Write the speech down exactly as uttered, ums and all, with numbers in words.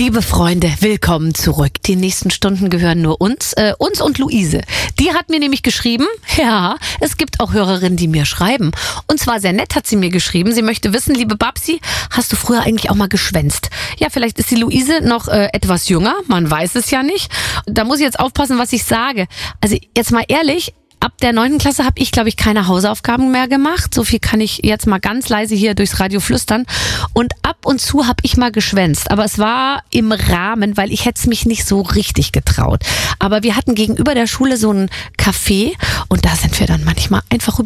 Liebe Freunde, willkommen zurück. Die nächsten Stunden gehören nur uns, äh, uns und Luise. Die hat mir nämlich geschrieben, ja, es gibt auch Hörerinnen, die mir schreiben. Und zwar sehr nett hat sie mir geschrieben. Sie möchte wissen, liebe Babsi, hast du früher eigentlich auch mal geschwänzt? Ja, vielleicht ist die Luise noch äh, etwas jünger, man weiß es ja nicht. Da muss ich jetzt aufpassen, was ich sage. Also jetzt mal ehrlich, ab der neunten Klasse habe ich, glaube ich, keine Hausaufgaben mehr gemacht. So viel kann ich jetzt mal ganz leise hier durchs Radio flüstern. Und ab und zu habe ich mal geschwänzt. Aber es war im Rahmen, weil ich hätte es mich nicht so richtig getraut. Aber wir hatten gegenüber der Schule so ein Café und da sind wir dann manchmal einfach rüber